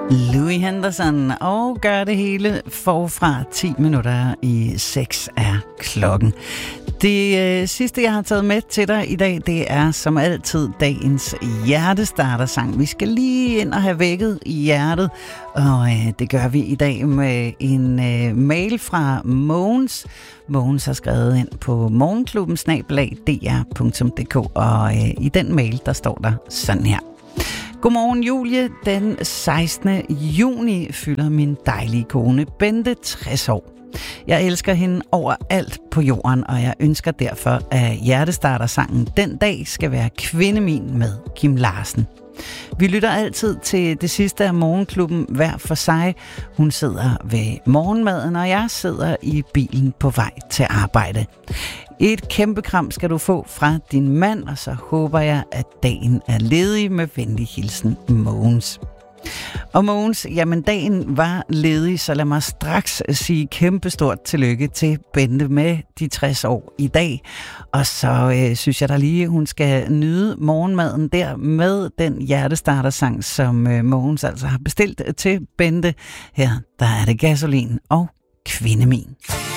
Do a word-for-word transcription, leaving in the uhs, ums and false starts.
Louis Henderson og gør det hele forfra. ti minutter i seks er klokken. Det øh, sidste, jeg har taget med til dig i dag, det er som altid dagens hjertestartersang. Vi skal lige ind og have vækket i hjertet, og øh, det gør vi i dag med en øh, mail fra Mogens. Mogens har skrevet ind på morgenklubben snabel-a d r punktum d k, og øh, i den mail, der står der sådan her. Godmorgen Julie. Den sekstende juni fylder min dejlige kone Bente tres år. Jeg elsker hende overalt på jorden, og jeg ønsker derfor, at hjertestartersangen Den dag skal være Kvindemin med Kim Larsen. Vi lytter altid til det sidste af morgenklubben hver for sig. Hun sidder ved morgenmaden, og jeg sidder i bilen på vej til arbejde. Et kæmpe kram skal du få fra din mand, og så håber jeg, at dagen er ledig. Med venlig hilsen, Mogens. Og Mogens, jamen dagen var ledig, så lad mig straks sige kæmpestort tillykke til Bente med de tres år i dag. Og så øh, synes jeg da lige, hun skal nyde morgenmaden der med den hjertestartersang, som øh, Mogens altså har bestilt til Bente. Her, der er det Gasolin og Kvindemin.